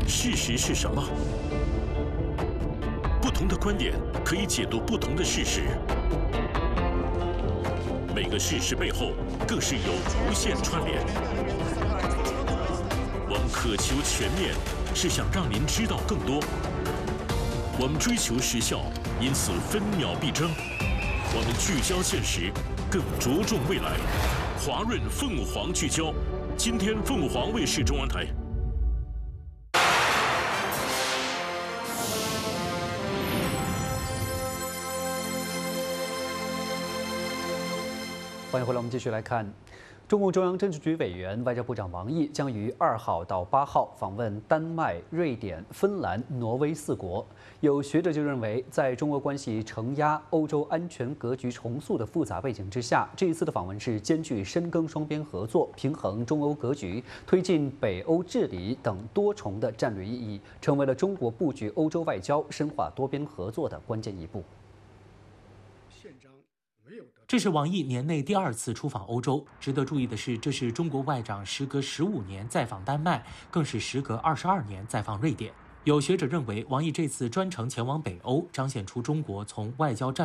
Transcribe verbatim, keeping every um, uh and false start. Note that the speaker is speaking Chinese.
事实是什么？不同的观点可以解读不同的事实，每个事实背后更是有无限串联。我们渴求全面，是想让您知道更多。我们追求时效，因此分秒必争。我们聚焦现实，更着重未来。华润凤凰聚焦，今天凤凰卫视中央台。 欢迎回来，我们继续来看。中共中央政治局委员、外交部长王毅将于二号到八号访问丹麦、瑞典、芬兰、挪威四国。有学者就认为，在中俄关系承压、欧洲安全格局重塑的复杂背景之下，这一次的访问是兼具深耕双边合作、平衡中欧格局、推进北欧治理等多重的战略意义，成为了中国布局欧洲外交、深化多边合作的关键一步。 这是王毅年内第二次出访欧洲。值得注意的是，这是中国外长时隔十五年再访丹麦，更是时隔二十二年再访瑞典。有学者认为，王毅这次专程前往北欧，彰显出中国从外交战